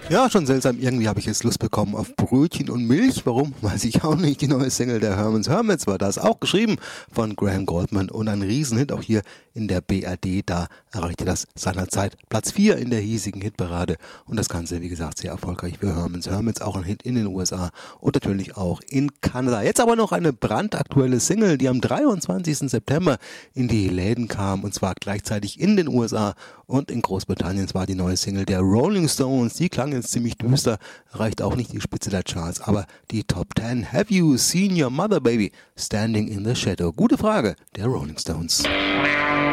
Ja, schon seltsam. Irgendwie habe ich jetzt Lust bekommen auf Brötchen und Milch. Warum? Weiß ich auch nicht. Die neue Single der Herman's Hermits war das. Auch geschrieben von Graham Goldman und ein Riesenhit auch hier in der BRD. Da erreichte das seinerzeit Platz 4 in der hiesigen Hitparade. Und das Ganze, wie gesagt, sehr erfolgreich für Herman's Hermits. Auch ein Hit in den USA und natürlich auch in Kanada. Jetzt aber noch eine brandaktuelle Single, die am 23. September in die Läden kam. Und zwar gleichzeitig in den USA und in Großbritannien. Es war die neue Single der Rolling Stones. Die klang jetzt ziemlich düster, erreicht auch nicht die Spitze der Charts, aber die Top 10. Have you seen your mother, baby? Standing in the shadow. Gute Frage der Rolling Stones.